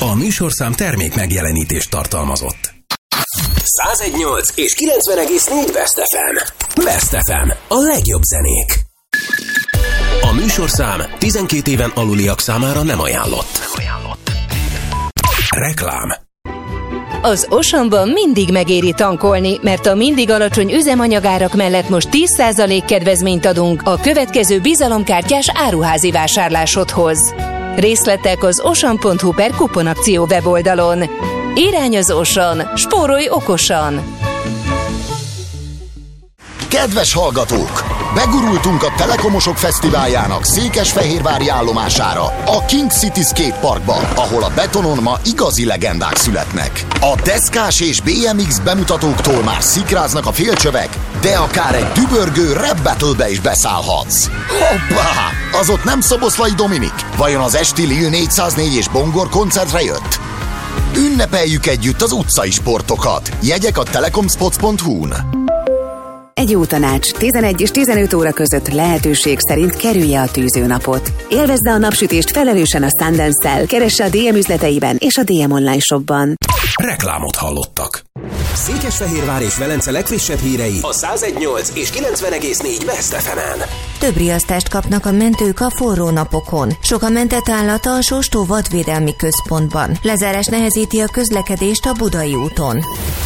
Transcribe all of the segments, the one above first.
A műsorszám termék megjelenítést tartalmazott. 101.8 és 90,4 Best FM. Best FM. A legjobb zenék. A műsorszám 12 éven aluliak számára nem ajánlott. Reklám. Az Auchanban mindig megéri tankolni, mert a mindig alacsony üzemanyagárak mellett most 10% kedvezményt adunk a következő bizalomkártyás áruházi vásárlásodhoz. Részletek az auchan.hu/kuponakció weboldalon. Irány az Auchan, spórolj okosan! Kedves hallgatók! Begurultunk a Telekomosok Fesztiváljának székesfehérvári állomására, a King City Skate Parkba, ahol a betonon ma igazi legendák születnek. A deszkás és BMX bemutatóktól már szikráznak a félcsövek, de akár egy dübörgő rap battle-be is beszállhatsz. Hoppá! Az ott nem Szoboszlai Dominik? Vajon az esti Lil 404 és Bongor koncertre jött? Ünnepeljük együtt az utcai sportokat. Jegyek a telekomspots.hu-n. Egy jó tanács, 11 és 15 óra között lehetőség szerint kerülje a tűzőnapot. Élvezze a napsütést felelősen a Sundance-szel, keresse a DM üzleteiben és a DM online shopban. Reklámot hallottak. Székesfehérvár és Velence legfrissebb hírei a 101.8 és 90,4 Best FM-en. Több riasztást kapnak a mentők a forró napokon. Sok a mentett állata a Sóstó Vadvédelmi Központban. Lezárás nehezíti a közlekedést a Budai úton.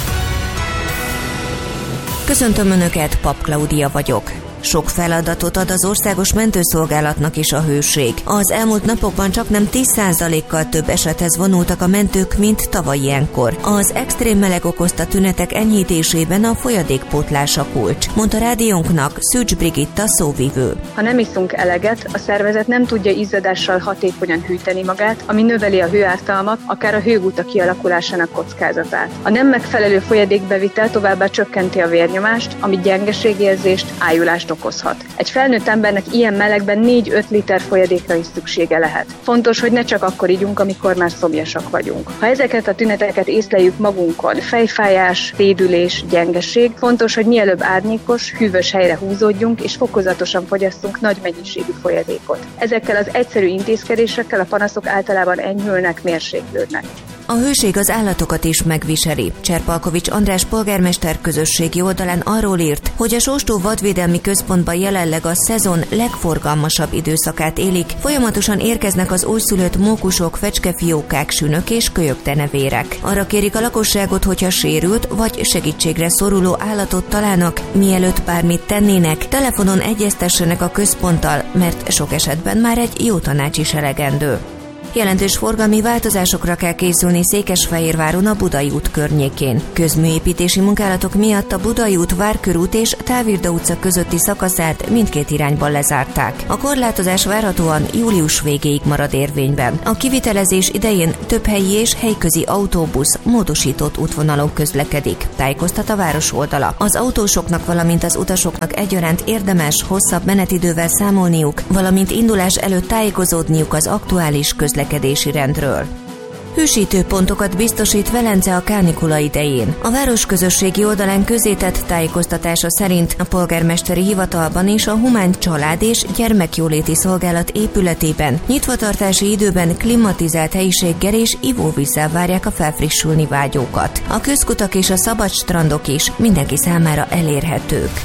Köszöntöm Önöket, Pap Klaudia vagyok. Sok feladatot ad az Országos Mentőszolgálatnak is a hőség. Az elmúlt napokban csaknem 10%-kal több esethez vonultak a mentők, mint tavaly ilyenkor. Az extrém meleg okozta tünetek enyhítésében a folyadékpótlás a kulcs, mondta rádiónknak Szűcs Brigitta szóvivő. Ha nem iszunk eleget, a szervezet nem tudja izzadással hatékonyan hűteni magát, ami növeli a hőártalmat, akár a hőguta kialakulásának kockázatát. A nem megfelelő folyadékbevitel továbbá csökkenti a vérnyomást, ami gyengeségérzést, ájulást okozhat. Egy felnőtt embernek ilyen melegben 4-5 liter folyadékra is szüksége lehet. Fontos, hogy ne csak akkor igyunk, amikor már szomjasak vagyunk. Ha ezeket a tüneteket észleljük magunkon, fejfájás, tédülés, gyengeség, fontos, hogy mielőbb árnyékos, hűvös helyre húzódjunk és fokozatosan fogyasszunk nagy mennyiségű folyadékot. Ezekkel az egyszerű intézkedésekkel a panaszok általában enyhülnek, mérséklődnek. A hőség az állatokat is megviseli. Cserpalkovics András polgármester közösségi oldalán arról írt, hogy a Sóstó Vadvédelmi Központban jelenleg a szezon legforgalmasabb időszakát élik, folyamatosan érkeznek az újszülött mókusok, fecskefiókák, sünök és kölyöktenevérek. Arra kérik a lakosságot, hogyha sérült vagy segítségre szoruló állatot találnak, mielőtt bármit tennének, telefonon egyeztessenek a központtal, mert sok esetben már egy jó tanács is elegendő. Jelentős forgalmi változásokra kell készülni Székesfehérváron a Budai út környékén. Közműépítési munkálatok miatt a Budai út, Várkörút és Távirda utca közötti szakaszát mindkét irányban lezárták. A korlátozás várhatóan július végéig marad érvényben. A kivitelezés idején több helyi és helyközi autóbusz módosított útvonalon közlekedik, tájékoztat a város oldala. Az autósoknak, valamint az utasoknak egyaránt érdemes hosszabb menetidővel számolniuk, valamint indulás előtt tájékozódniuk az aktuális közlekedési rendről. Hősítő pontokat biztosít Velence a kánikula idején. A városközösségi oldalán közzétett tájékoztatása szerint a polgármesteri hivatalban és a Humán Család és Gyermekjóléti Szolgálat épületében nyitvatartási időben klimatizált helyiséggel és ivóvízzel várják a felfrissülni vágyókat. A közkutak és a szabad strandok is mindenki számára elérhetők.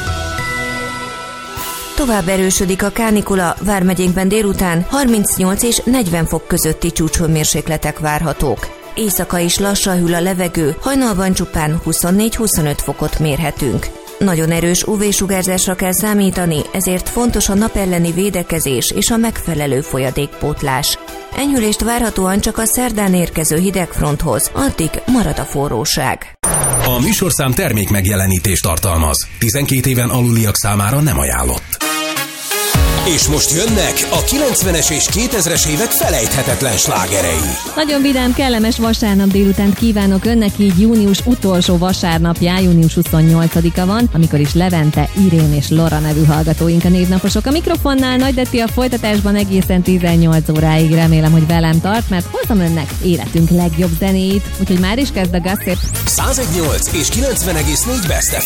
Tovább erősödik a kánikula, Vármegyénkben délután 38 és 40 fok közötti csúcshőmérsékletek várhatók. Éjszaka is lassan hűl a levegő, hajnalban csupán 24-25 fokot mérhetünk. Nagyon erős UV-sugárzásra kell számítani, ezért fontos a nap elleni védekezés és a megfelelő folyadékpótlás. Enyhülést várhatóan csak a szerdán érkező hidegfronthoz, addig marad a forróság. A műsorszám termék megjelenítést tartalmaz. 12 éven aluliak számára nem ajánlott. És most jönnek a 90-es és 2000-es évek felejthetetlen slágerei. Nagyon vidám, kellemes vasárnap délutánt kívánok önnek, így június utolsó vasárnapján, június 28-a van, amikor is Levente, Irén és Lora nevű hallgatóink a névnaposok. A mikrofonnál Nagy Detti, a folytatásban egészen 18 óráig. Remélem, hogy velem tart, mert hozom önnek életünk legjobb zenéit, úgyhogy már is kezd a Gossip. 101.8 és 90,4 Best